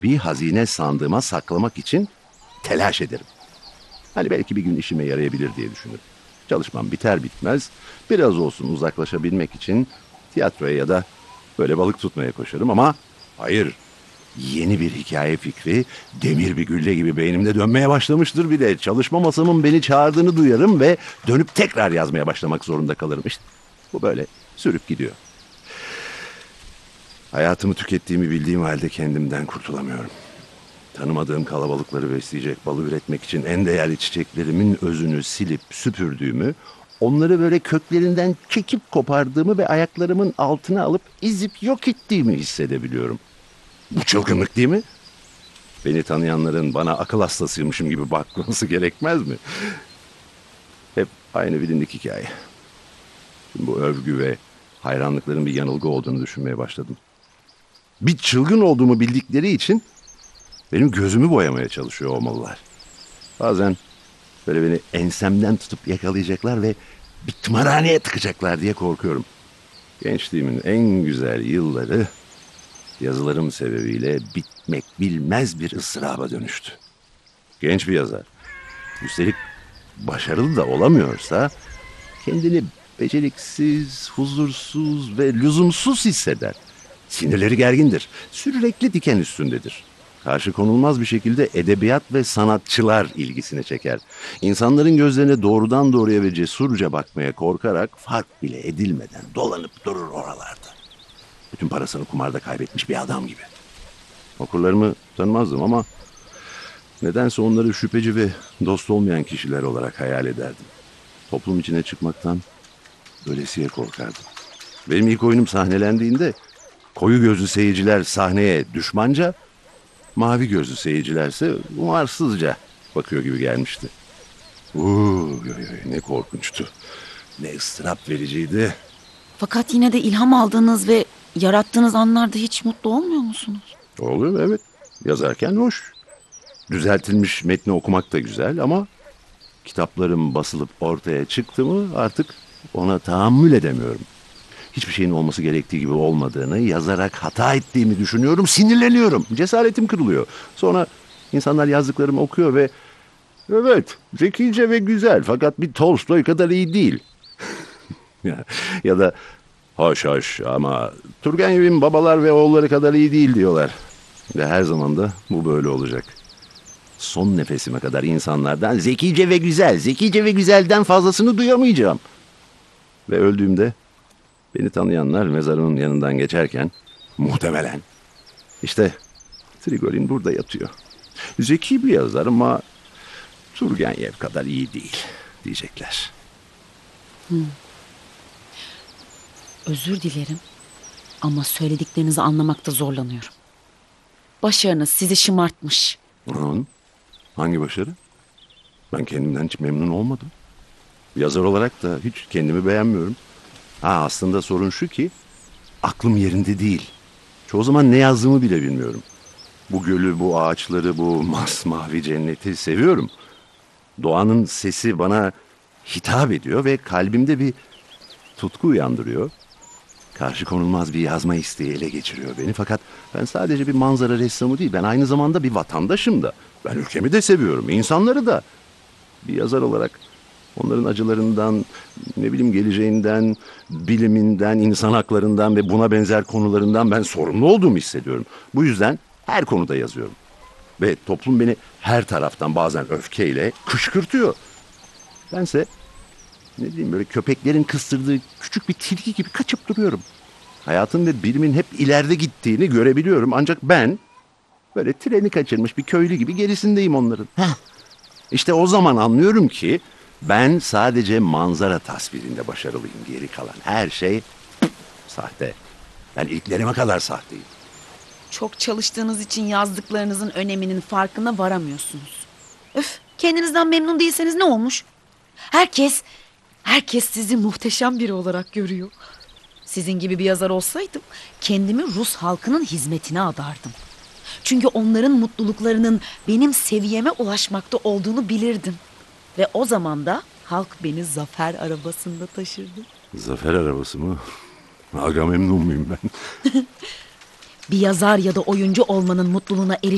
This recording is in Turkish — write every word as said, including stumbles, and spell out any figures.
bir hazine sandığıma saklamak için telaş ederim. Hani belki bir gün işime yarayabilir diye düşünürüm. Çalışmam biter bitmez biraz olsun uzaklaşabilmek için tiyatroya ya da böyle balık tutmaya koşarım ama hayır. Yeni bir hikaye fikri demir bir gülle gibi beynimde dönmeye başlamıştır bile. Çalışma masamın beni çağırdığını duyarım ve dönüp tekrar yazmaya başlamak zorunda kalırım. İşte bu böyle sürüp gidiyor. Hayatımı tükettiğimi bildiğim halde kendimden kurtulamıyorum. Tanımadığım kalabalıkları besleyecek balı üretmek için en değerli çiçeklerimin özünü silip süpürdüğümü, onları böyle köklerinden çekip kopardığımı ve ayaklarımın altına alıp ezip yok ettiğimi hissedebiliyorum. Bu çılgınlık değil mi? Beni tanıyanların bana akıl hastasıymışım gibi bakması gerekmez mi? Hep aynı bilindik hikaye. Şimdi bu övgü ve hayranlıkların bir yanılgı olduğunu düşünmeye başladım. Bir çılgın olduğumu bildikleri için benim gözümü boyamaya çalışıyor olmalılar. Bazen böyle beni ensemden tutup yakalayacaklar ve bir tımarhaneye tıkacaklar diye korkuyorum. Gençliğimin en güzel yılları yazılarım sebebiyle bitmek bilmez bir ıstıraba dönüştü. Genç bir yazar. Üstelik başarılı da olamıyorsa kendini beceriksiz, huzursuz ve lüzumsuz hisseder. Sinirleri gergindir. Sürekli diken üstündedir. Karşı konulmaz bir şekilde edebiyat ve sanatçılar ilgisini çeker. İnsanların gözlerine doğrudan doğruya ve cesurca bakmaya korkarak fark bile edilmeden dolanıp durur oralarda. Bütün parasını kumarda kaybetmiş bir adam gibi. Okurlarımı tanımazdım ama nedense onları şüpheci ve dost olmayan kişiler olarak hayal ederdim. Toplum içine çıkmaktan ölesiye korkardım. Benim ilk oyunum sahnelendiğinde koyu gözlü seyirciler sahneye düşmanca, mavi gözlü seyircilerse umarsızca bakıyor gibi gelmişti. Uuu, ne korkunçtu. Ne ıstırap vericiydi. Fakat yine de ilham aldığınız ve yarattığınız anlarda hiç mutlu olmuyor musunuz? Oluyor, evet. Yazarken hoş. Düzeltilmiş metni okumak da güzel ama kitaplarım basılıp ortaya çıktı mı artık ona tahammül edemiyorum. Hiçbir şeyin olması gerektiği gibi olmadığını, yazarak hata ettiğimi düşünüyorum, sinirleniyorum. Cesaretim kırılıyor. Sonra insanlar yazdıklarımı okuyor ve evet, zekice ve güzel fakat bir Tolstoy kadar iyi değil. ya, ya da hoş hoş ama Turgenev'in babalar ve oğulları kadar iyi değil diyorlar. Ve her zaman da bu böyle olacak. Son nefesime kadar insanlardan zekice ve güzel, zekice ve güzelden fazlasını duyamayacağım. Ve öldüğümde beni tanıyanlar mezarımın yanından geçerken muhtemelen işte Trigolin burada yatıyor. Zeki bir yazar ama Turgenev kadar iyi değil diyecekler. Hmm. Özür dilerim ama söylediklerinizi anlamakta zorlanıyorum. Başarınız sizi şımartmış. Anladım. Hangi başarı? Ben kendimden hiç memnun olmadım. Yazar olarak da hiç kendimi beğenmiyorum. Ha, aslında sorun şu ki aklım yerinde değil. Çoğu zaman ne yazdığımı bile bilmiyorum. Bu gölü, bu ağaçları, bu masmavi cenneti seviyorum. Doğanın sesi bana hitap ediyor ve kalbimde bir tutku uyandırıyor. Karşı konulmaz bir yazma isteği ele geçiriyor beni. Fakat ben sadece bir manzara ressamı değil, ben aynı zamanda bir vatandaşım da. Ben ülkemi de seviyorum, insanları da. Bir yazar olarak onların acılarından, ne bileyim geleceğinden, biliminden, insan haklarından ve buna benzer konularından ben sorumlu olduğumu hissediyorum. Bu yüzden her konuda yazıyorum. Ve toplum beni her taraftan bazen öfkeyle kışkırtıyor. Bense ne diyeyim böyle köpeklerin kıstırdığı küçük bir tilki gibi kaçıp duruyorum. Hayatın ve bilimin hep ileride gittiğini görebiliyorum. Ancak ben böyle treni kaçırmış bir köylü gibi gerisindeyim onların. Heh. İşte o zaman anlıyorum ki ben sadece manzara tasvirinde başarılıyım. Geri kalan her şey sahte. Ben ilklerime kadar sahteyim. Çok çalıştığınız için yazdıklarınızın öneminin farkına varamıyorsunuz. Öf, kendinizden memnun değilseniz ne olmuş? Herkes, herkes sizi muhteşem biri olarak görüyor. Sizin gibi bir yazar olsaydım kendimi Rus halkının hizmetine adardım. Çünkü onların mutluluklarının benim seviyeme ulaşmakta olduğunu bilirdim. Ve o zaman da halk beni zafer arabasında taşırdı. Zafer arabası mı? Aga memnun muyum ben? Bir yazar ya da oyuncu olmanın mutluluğuna erişmek